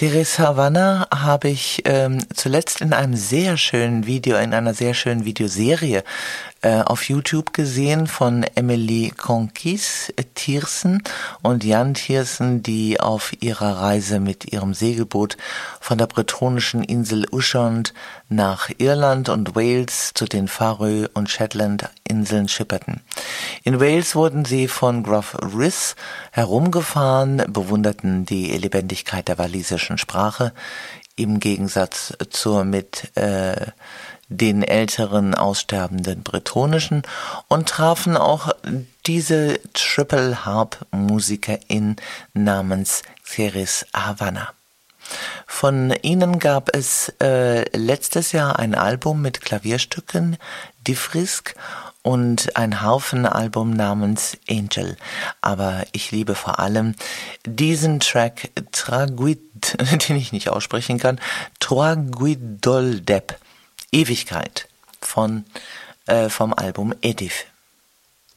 Ceres Havana habe ich zuletzt in einer sehr schönen Videoserie auf YouTube gesehen von Emily Conquis Thiersen und Jan Thiersen, die auf ihrer Reise mit ihrem Segelboot von der bretonischen Insel Ushant nach Irland und Wales zu den Faroe- und Shetland-Inseln schipperten. In Wales wurden sie von Gruff Rhys herumgefahren, bewunderten die Lebendigkeit der walisischen Sprache im Gegensatz zur mit den älteren aussterbenden bretonischen und trafen auch diese Triple Harp Musikerin namens Ceres Havana. Von ihnen gab es letztes Jahr ein Album mit Klavierstücken, Die Frisk, und ein Harfenalbum namens Angel. Aber ich liebe vor allem diesen Track Traguid, den ich nicht aussprechen kann, Traguidoldeb, Ewigkeit vom Album Edif.